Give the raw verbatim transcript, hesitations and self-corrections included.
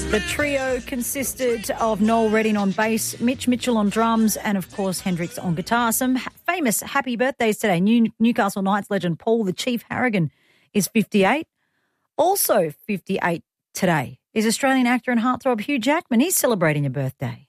The trio consisted of Noel Redding on bass, Mitch Mitchell on drums, and, of course, Hendrix on guitar. Some ha- famous happy birthdays today. New- Newcastle Knights legend Paul the Chief Harrigan is fifty-eight. Also fifty-eight today is Australian actor and heartthrob Hugh Jackman. He's celebrating a birthday.